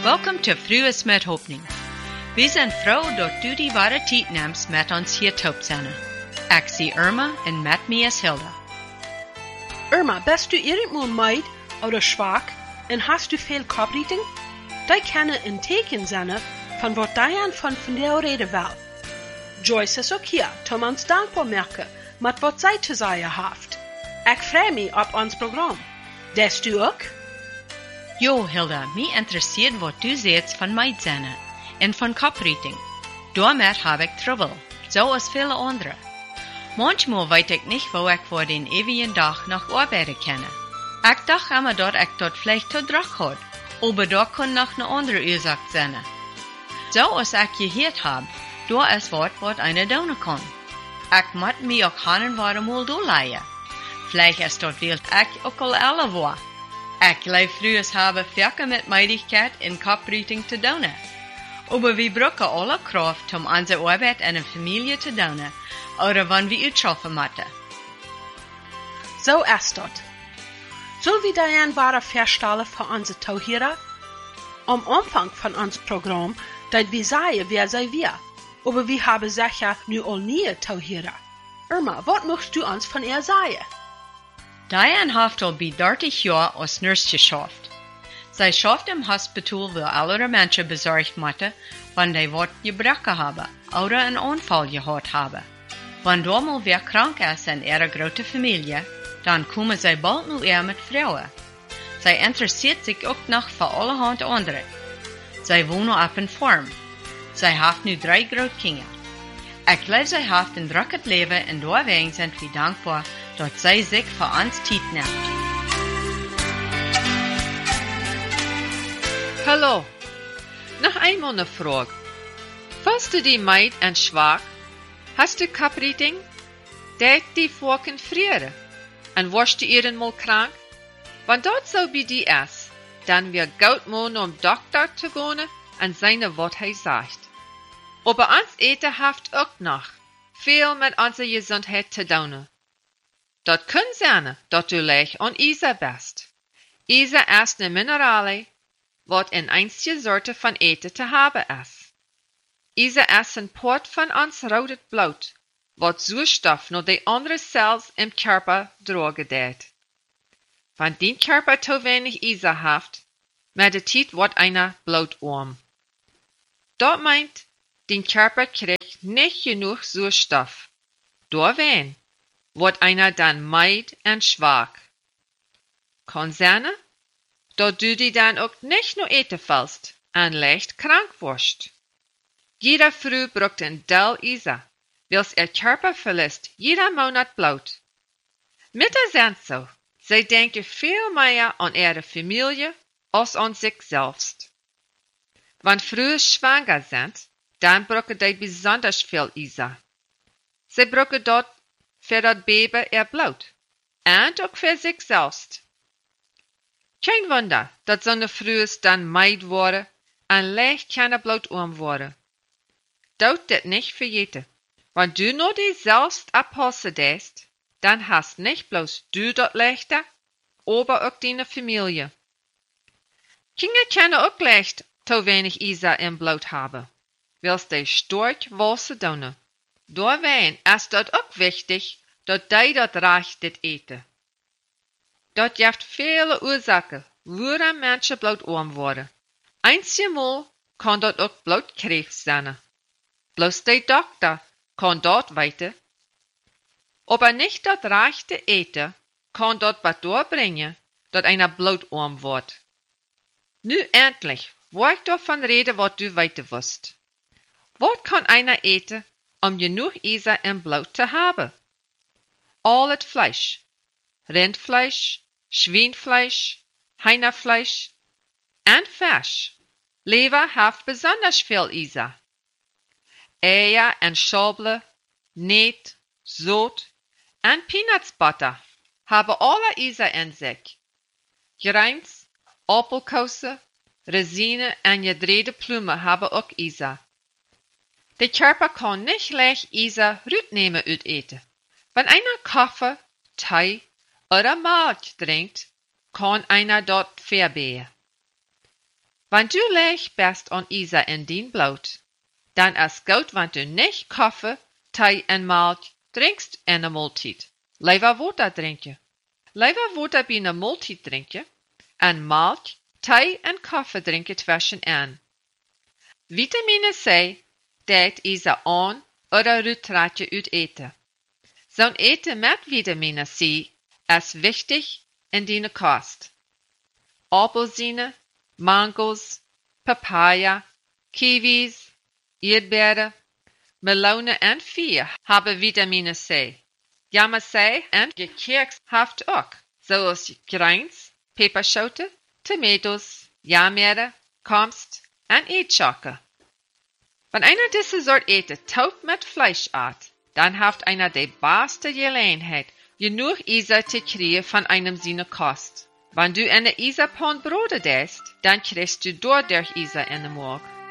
Welcome to Frues met Hopning. We zijn froh dat du die ware tijd neemt met ons hier te zijn. Ik zie Irma en met me is Hilda. Irma, bist du irgendwo meid oder schwach en hast du veel Kopfrichtung? Die können ein Teken sein, von wat Diane von der reden will. Joyce ist auch hier, um uns dankbar merken, mit wat zij te zeggen haft. Ich freue mich auf ons Programm. Das du auch? Jo, Hilda, mich interessiert, wat du zegt van meidzinnen en van koprichting. Daarmee heb ik trouble, zoals viele andere. Manchmal weet ik niet wo ik voor den ewigen dag nog arbeiten kan. Ik dacht immer dat ik dat vielleicht te druk had, aber dat kon nog een andere oorzaak zijn. Zoals ik gehoord heb, daar is wat eine doen kan. Ik moet mij ook hanen waarom doorleiden. Vielleicht is dat wild ik ook al alle war. Ik leef vroeger hebben vaker met meidigheid en koprichting te doen. Aber wir brauchen alle Kraft, um unsere Arbeit in der Familie zu tun, oder wenn wir utschaffen müssen. So ist das. Soll wir Diane wahre feststellen für unsere Zuhörer? Am Anfang von unserem Programm, dass wir sagen, wer sei wir. Aber wir haben sicher nu all nie Zuhörer. Irma, was möchtest du uns von ihr sagen? Diane hat al bei 30 Jahren als Nurse geschafft. Sie schafft im Hospital, wo alle Menschen besorgt müssen, wenn die was gebrochen haben oder einen Unfall gehabt haben. Wenn da mal wer krank ist in ihrer großen Familie, dann kommen sie bald nur eher mit Frauen. Sie interessiert sich auch noch für allerhand andere. Sie wohnen auf einer Farm. Sie hat nu 3 Großkinder. Ich glaube, sie hat ein druckes Leben und deswegen sind wir dankbar, dass sie sich für uns Zeit nimmt. Hallo, noch einmal eine Frage. Falls du die Meid en schwach, hast du Koprichting? Deed die Vorken frieren? En warst du ihren mal krank? Wenn das so bei dir ist, dann wir gut mal zum Doktor zu gehen und seine was er sagt. Aber uns Eten haft auch noch viel mit unserer Gesundheit zu tun. Das kann sein, dass du leicht an Isa bist. Isa ist eine Minerale, wat in einzige Sorte von Eten te haben ist. Isa ist ein Port von uns rotes Blut, wat Sauerstoff nur die andere Cells im Körper drogen deed. Wenn dein Körper zu wenig Isa haft, meditit wat einer blutarm. Das meint, dein Körper kriegt nicht genug Sauerstoff. Deswegen wird einer dann meid und schwach. Kann sein, dass du die dann auch nicht nur eten fällst und leicht krank wirst. Jeder Frau braucht ein Dell Isa, weil ihr Körper verlässt jeder Monat Blut. Mütter sind so, sie denken viel mehr an ihre Familie als an sich selbst. Wenn Frauen schwanger sind, dann brauchen sie besonders viel Isa. Sie brauchen dort für das Baby ihr Blut und auch für sich selbst. Kein Wunder, dass so eine Frau dann meid wurde und leicht keine blutarm wurde. Tut das nicht für jeden. Wenn du nur die selbst abpassen lässt, dann hast nicht bloß du das leichter, aber auch deine Familie. Kinder können auch leicht zu wenig Isa im Blut haben, weil sie stark Wasser tun. Deswegen ist das auch wichtig, dass die das recht eten. Dat gibt viele Ursachen, warum Menschen blutarm worden. Einmal kann dat auch Blutkrebs sein. Bloß der Doktor kann dort weiter. Aber nicht dat rechte Eten kann dort was durchbringen, dat einer blutarm wird. Nu endlich, wo ich davon rede, was du weiter wirst. Was kann einer eten, genug Isa im Blut zu haben? Alles Fleisch. Rindfleisch, Schweinfleisch, Hühnerfleisch und Fisch. Leber hat besonders viel Isa. Eier und Schable, Net, Zout und Peanuts Butter haben alle Isa in sich. Greins, Apfelkose, Rosine und gedrehte Blumen haben auch Isa. Der Körper kann nicht leicht Isa rausnehmen uit eten. Wenn einer Kaffee, Tee oder Milch trinkt, kann einer dort verbeeren. Wenn du leg bist an Isa in dien Blut, dann ist gut, wenn du nicht Kaffee, Tee en Milch trinkst in een Multied. Lieber Water drinken. Lieber Water bij een Multied drinken en Milch, Tee en Kaffee drinken tussenin. Vitamine C deed Isa aan oder Rütratje uit eten. Zo'n eten met vitamine C is wichtig in die kost. Appelsine, mangos, papaya, kiwis, Erdbeeren, melonen en vier hebben vitamine C. Jammercij en gekirks heeft ook, zoals grains, peperschoten, tomatoes, jameren, komst en eetchokken. Wenn einer diese Sort eten taub mit Fleisch at, dann heeft einer de beste Gelegenheit, genug Isa zu kriegen von einem seiner Kost. Wenn du eine Isa-Pan Brote desst, dann kriegst du dadurch Isa in den Morgen.